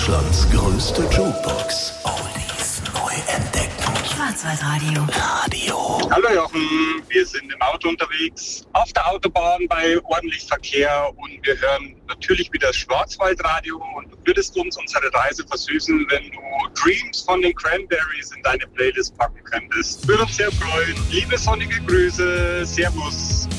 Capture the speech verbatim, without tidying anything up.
Deutschlands größte Jukebox. Oldies neu entdecken. Schwarzwaldradio. Radio. Hallo Jochen, wir sind im Auto unterwegs, auf der Autobahn bei ordentlich Verkehr und wir hören natürlich wieder das Schwarzwaldradio und du würdest uns unsere Reise versüßen, wenn du Dreams von den Cranberries in deine Playlist packen könntest. Würde uns sehr freuen. Liebe sonnige Grüße, Servus.